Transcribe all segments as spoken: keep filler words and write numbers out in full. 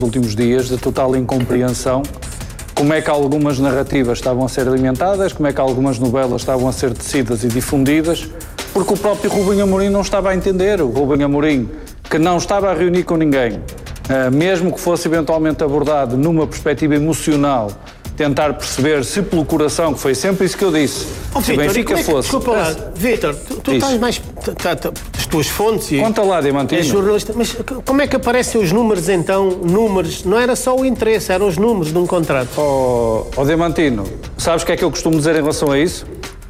últimos dias de total incompreensão, como é que algumas narrativas estavam a ser alimentadas, como é que algumas novelas estavam a ser tecidas e difundidas, porque o próprio Rubem Amorim não estava a entender. O Rubem Amorim, que não estava a reunir com ninguém, uh, mesmo que fosse eventualmente abordado numa perspectiva emocional, tentar perceber se pelo coração, que foi sempre isso que eu disse, oh, se o Benfica é que, fosse... Desculpa lá, Vítor, tu, tu estás mais... Tá, tá, as tuas fontes e... Conta lá, Diamantino. É jornalista, mas como é que aparecem os números então? Números, não era só o interesse, eram os números de um contrato. Oh, oh Diamantino, sabes o que é que eu costumo dizer em relação a isso?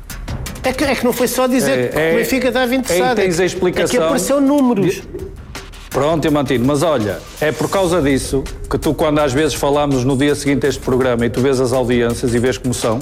É que, é que não foi só dizer é, que o Benfica estava interessado. É, tens a explicação... É que apareceu números. Pronto, Diamantino, mas olha, é por causa disso que tu, quando às vezes falamos no dia seguinte a este programa e tu vês as audiências e vês como são,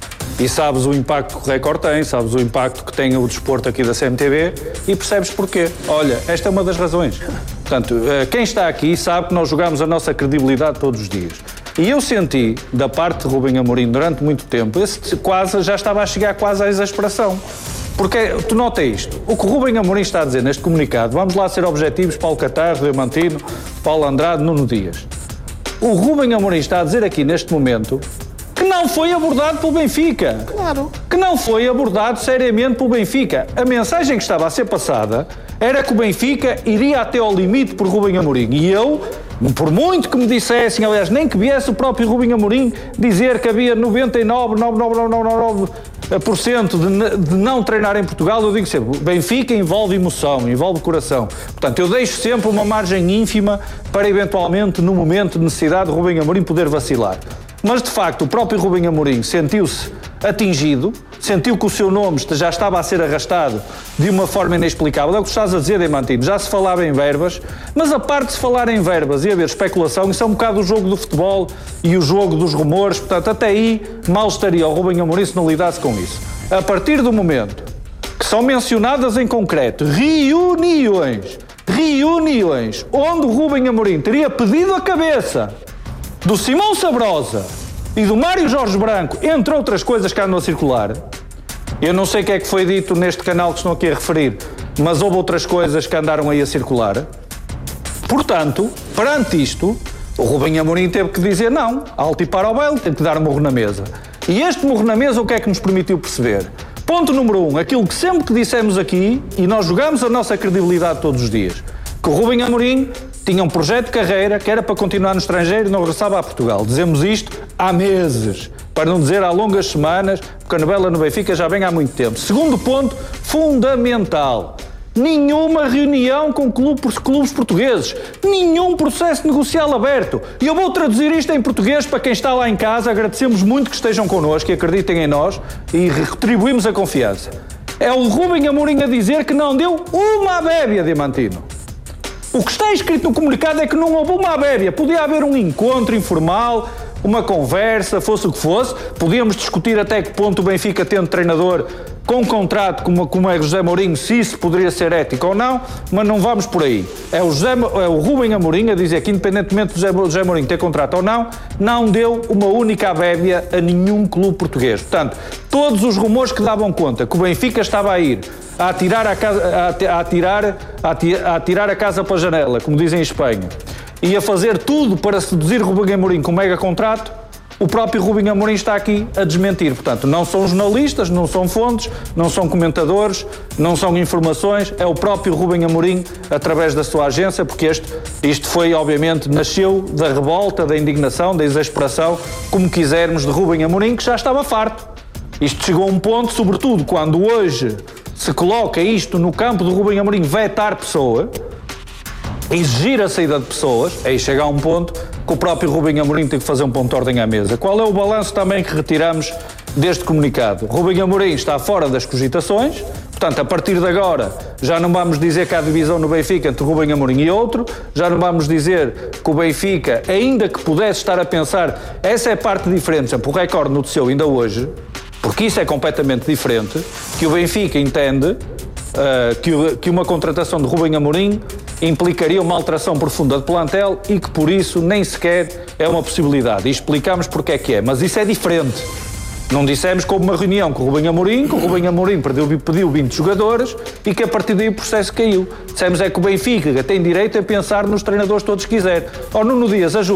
e sabes o impacto que o Record tem, sabes o impacto que tem o desporto aqui da C M T V e percebes porquê. Olha, esta é uma das razões. Portanto, quem está aqui sabe que nós jogamos a nossa credibilidade todos os dias. E eu senti, da parte de Rubem Amorim, durante muito tempo, esse quase já estava a chegar quase à exasperação. Porque tu nota isto, o que o Rubem Amorim está a dizer neste comunicado, vamos lá ser objetivos, Paulo Catarro, Diamantino, Paulo Andrade, Nuno Dias. O Rubem Amorim está a dizer aqui neste momento que não foi abordado pelo Benfica. Claro. Que não foi abordado seriamente pelo Benfica. A mensagem que estava a ser passada era que o Benfica iria até ao limite por Rubem Amorim. E eu, por muito que me dissessem, aliás, nem que viesse o próprio Rubem Amorim dizer que havia noventa e nove vírgula nove nove nove nove por cento de, de não treinar em Portugal, eu digo sempre, Benfica envolve emoção, envolve coração. Portanto, eu deixo sempre uma margem ínfima para eventualmente, no momento de necessidade, Rubem Amorim poder vacilar. Mas, de facto, o próprio Rubem Amorim sentiu-se atingido, sentiu que o seu nome já estava a ser arrastado de uma forma inexplicável. É o que estás a dizer, Diamantino, já se falava em verbas, mas a parte de se falar em verbas e haver especulação, isso é um bocado o jogo do futebol e o jogo dos rumores, portanto, até aí mal estaria o Rubem Amorim se não lidasse com isso. A partir do momento que são mencionadas em concreto reuniões, reuniões, onde o Rubem Amorim teria pedido a cabeça do Simão Sabrosa e do Mário Jorge Branco, entre outras coisas que andam a circular. Eu não sei o que é que foi dito neste canal que estão aqui a referir, mas houve outras coisas que andaram aí a circular. Portanto, perante isto, o Rubem Amorim teve que dizer não, alto e para o baile, teve que dar um murro na mesa. E este murro na mesa, o que é que nos permitiu perceber? Ponto número um, aquilo que sempre que dissemos aqui, e nós jogamos a nossa credibilidade todos os dias, que o Rubem Amorim tinha um projeto de carreira que era para continuar no estrangeiro e não regressava a Portugal. Dizemos isto há meses, para não dizer há longas semanas, porque a novela no Benfica já vem há muito tempo. Segundo ponto, fundamental. Nenhuma reunião com clubes, clubes portugueses. Nenhum processo negocial aberto. E eu vou traduzir isto em português para quem está lá em casa. Agradecemos muito que estejam connosco e acreditem em nós e retribuímos a confiança. É o Rubem Amorim a dizer que não deu uma abébia, Diamantino. O que está escrito no comunicado é que não houve uma abébia. Podia haver um encontro informal, uma conversa, fosse o que fosse. Podíamos discutir até que ponto o Benfica, tendo treinador com um contrato como, como é José Mourinho, se isso poderia ser ético ou não, mas não vamos por aí. É o, José, é o Rubem Amorim a dizer que, independentemente de José, José Mourinho ter contrato ou não, não deu uma única abébia a nenhum clube português. Portanto, todos os rumores que davam conta que o Benfica estava a ir a atirar a casa, a, a, atirar, a, a atirar a casa para a janela, como dizem em Espanha, e a fazer tudo para seduzir Rubem Amorim com um mega contrato, o próprio Rubem Amorim está aqui a desmentir. Portanto, não são jornalistas, não são fontes, não são comentadores, não são informações, é o próprio Rubem Amorim através da sua agência, porque este, isto foi, obviamente, nasceu da revolta, da indignação, da exasperação, como quisermos, de Rubem Amorim, que já estava farto. Isto chegou a um ponto, sobretudo quando hoje se coloca isto no campo do Rubem Amorim, vetar pessoa, exigir a saída de pessoas, aí chega a um ponto que o próprio Rubem Amorim tem que fazer um ponto de ordem à mesa. Qual é o balanço também que retiramos deste comunicado? Rubem Amorim está fora das cogitações, portanto, a partir de agora já não vamos dizer que há divisão no Benfica entre Rubem Amorim e outro, já não vamos dizer que o Benfica, ainda que pudesse estar a pensar, essa é a parte diferente, por exemplo, o Record noticiou ainda hoje, porque isso é completamente diferente, que o Benfica entende uh, que, o, que uma contratação de Rubem Amorim implicaria uma alteração profunda de plantel e que por isso nem sequer é uma possibilidade. E explicamos porque é que é, mas isso é diferente. Não dissemos que houve uma reunião com o Rubem Amorim, que o Rubem Amorim pediu, pediu vinte jogadores e que a partir daí o processo caiu. Dissemos é que o Benfica tem direito a pensar nos treinadores todos que quiser. Ó Nuno Dias, ajuda.